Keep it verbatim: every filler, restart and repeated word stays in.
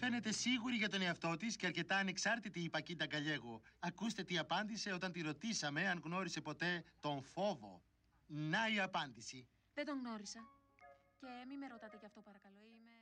Φαίνεται σίγουρη για τον εαυτό της και αρκετά ανεξάρτητη η Πακίτα Γκαλιέγο. Ακούστε τι απάντησε όταν τη ρωτήσαμε αν γνώρισε ποτέ τον φόβο. Να η απάντηση. Δεν τον γνώρισα. Και μη με ρωτάτε γι' αυτό παρακαλώ. Είμαι...